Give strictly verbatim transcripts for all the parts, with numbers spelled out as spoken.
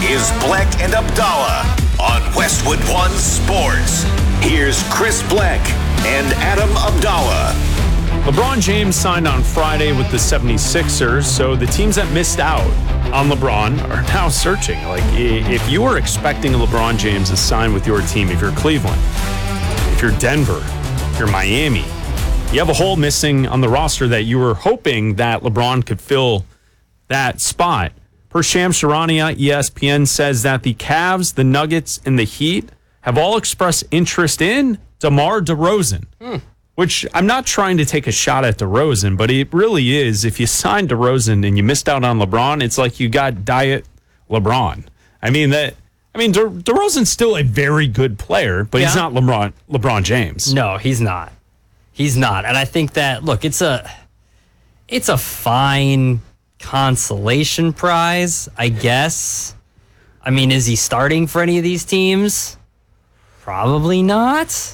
is Bleck and Abdallah on Westwood One Sports. Here's Chris Bleck and Adam Abdallah. LeBron James signed on Friday with the seventy-sixers, so the teams that missed out on LeBron are now searching. Like, if you were expecting LeBron James to sign with your team, if you're Cleveland, if you're Denver, if you're Miami, you have a hole missing on the roster that you were hoping that LeBron could fill that spot. Per Shams Charania, E S P N says that the Cavs, the Nuggets, and the Heat have all expressed interest in DeMar DeRozan, hmm. which I'm not trying to take a shot at DeRozan, but it really is. If you signed DeRozan and you missed out on LeBron, it's like you got Diet LeBron. I mean, that. I mean, De- DeRozan's still a very good player, but yeah. he's not LeBron, LeBron James. No, he's not. He's not. And I think that, look, it's a, it's a fine consolation prize, I guess. I mean, is he starting for any of these teams? Probably not.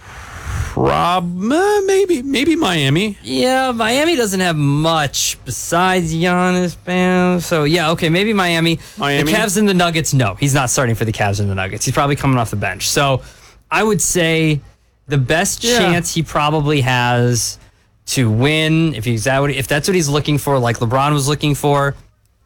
Prob maybe maybe Miami. Yeah, Miami doesn't have much besides Giannis, Bam. So yeah, okay, maybe Miami. Miami. The Cavs and the Nuggets. No, he's not starting for the Cavs and the Nuggets. He's probably coming off the bench. So I would say the best yeah. chance he probably has to win, if he's that, if that's what he's looking for, like LeBron was looking for,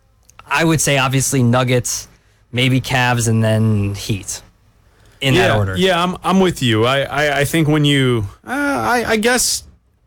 I would say obviously Nuggets, maybe Cavs, and then Heat. In yeah, that order. Yeah, I'm I'm with you. I, I, I think when you, uh, I, I guess,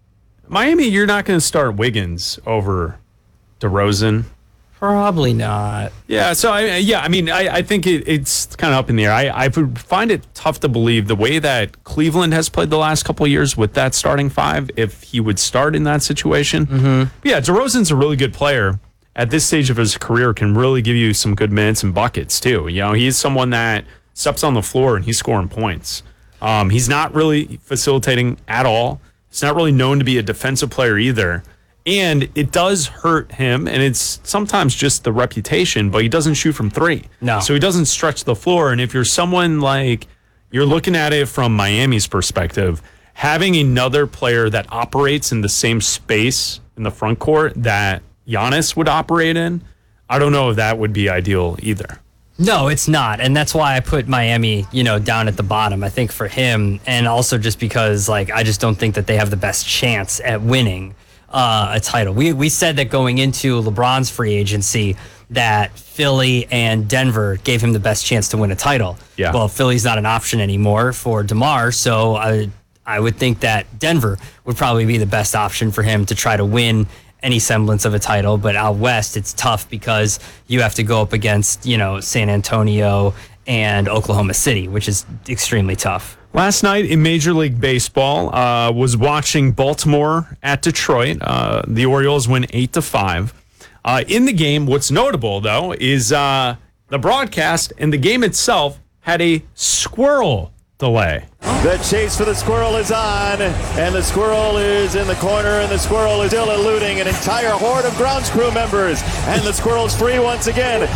Miami, you're not going to start Wiggins over DeRozan. Probably not. Yeah, so, I yeah, I mean, I, I think it, it's kind of up in the air. I, I would find it tough to believe the way that Cleveland has played the last couple of years with that starting five, if he would start in that situation. Mm-hmm. Yeah, DeRozan's a really good player. At this stage of his career, can really give you some good minutes and buckets, too. You know, he's someone that steps on the floor and he's scoring points. Um, he's not really facilitating at all. He's not really known to be a defensive player either. And it does hurt him, and it's sometimes just the reputation, but he doesn't shoot from three. No. So he doesn't stretch the floor. And if you're someone like, you're looking at it from Miami's perspective, having another player that operates in the same space in the front court that Giannis would operate in, I don't know if that would be ideal either. No, it's not. And that's why I put Miami, you know, down at the bottom, I think, for him. And also just because, like, I just don't think that they have the best chance at winning uh, a title. We we said that going into LeBron's free agency that Philly and Denver gave him the best chance to win a title. Yeah. Well, Philly's not an option anymore for DeMar, so I, I would think that Denver would probably be the best option for him to try to win any semblance of a title. But out west, it's tough because you have to go up against, you know, San Antonio and Oklahoma City, which is extremely tough. Last night in Major League Baseball, uh, was watching Baltimore at Detroit. Uh, the Orioles win eight to five. Uh, in the game, what's notable though is uh, the broadcast and the game itself had a squirrel delay. The chase for the squirrel is on, and the squirrel is in the corner, and the squirrel is still eluding an entire horde of grounds crew members, and the squirrel's free once again.